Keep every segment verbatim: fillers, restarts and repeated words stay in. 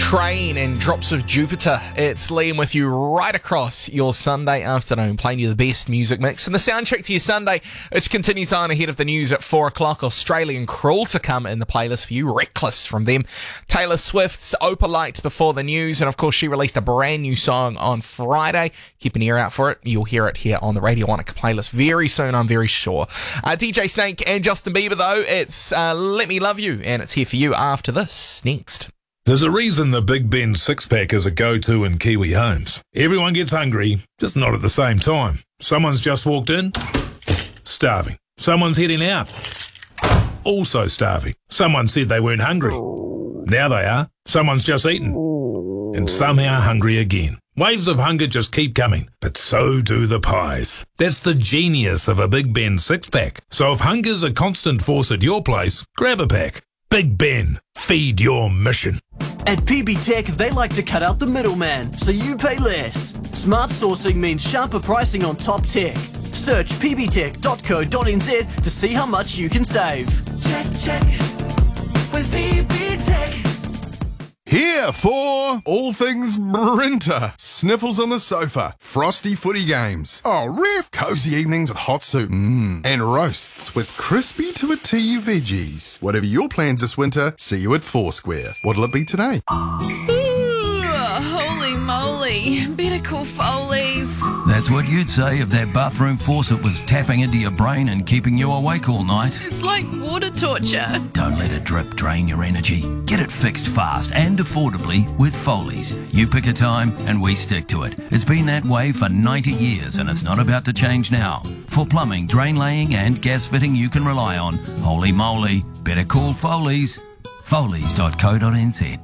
Train and Drops of Jupiter. It's Liam with you right across your Sunday afternoon, playing you the best music mix. And the soundtrack to your Sunday, which continues on ahead of the news at four o'clock. Australian Cruel to come in the playlist for you. Reckless from them. Taylor Swift's Opalite before the news. And of course, she released a brand new song on Friday. Keep an ear out for it. You'll hear it here on the Radiophonic playlist very soon, I'm very sure. Uh, D J Snake and Justin Bieber, though, it's uh, Let Me Love You. And it's here for you after this. Next. There's a reason the Big Ben six-pack is a go-to in Kiwi homes. Everyone gets hungry, just not at the same time. Someone's just walked in, starving. Someone's heading out, also starving. Someone said they weren't hungry. Now they are. Someone's just eaten, and somehow hungry again. Waves of hunger just keep coming, but so do the pies. That's the genius of a Big Ben six-pack. So if hunger's a constant force at your place, grab a pack. Big Ben, feed your mission. At P B Tech, they like to cut out the middleman, so you pay less. Smart sourcing means sharper pricing on top tech. Search p b tech dot co dot n z to see how much you can save. Check, check, with P B Tech. Here for all things Brinter. Sniffles on the sofa, frosty footy games. Oh, ref, cozy evenings with hot soup. Mmm. And roasts with crispy to a T veggies. Whatever your plans this winter, see you at Foursquare. What'll it be today? Ooh, holy moly. Better call Foley's. That's what you'd say if that bathroom faucet was tapping into your brain and keeping you awake all night. It's like water torture. Don't let it drip drain your energy. Get it fixed fast and affordably with Foley's. You pick a time and we stick to it. It's been that way for ninety years and it's not about to change now. For plumbing, drain laying and gas fitting you can rely on, holy moly, better call Foley's. Foley's dot co dot n z.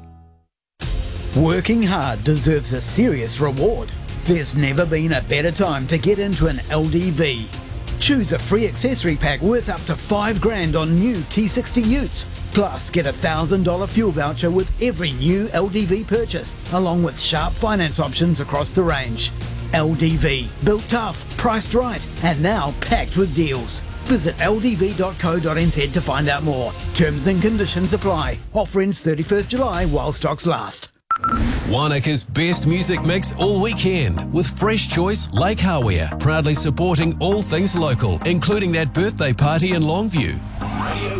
Working hard deserves a serious reward. There's never been a better time to get into an L D V. Choose a free accessory pack worth up to five grand on new T sixty utes. Plus, get a one thousand dollars fuel voucher with every new L D V purchase, along with sharp finance options across the range. L D V, built tough, priced right, and now packed with deals. Visit l d v dot co dot n z to find out more. Terms and conditions apply. Offer ends thirty-first of July while stocks last. Wanaka's best music mix all weekend with Fresh Choice Lake Hawea, proudly supporting all things local, including that birthday party in Longview. Radio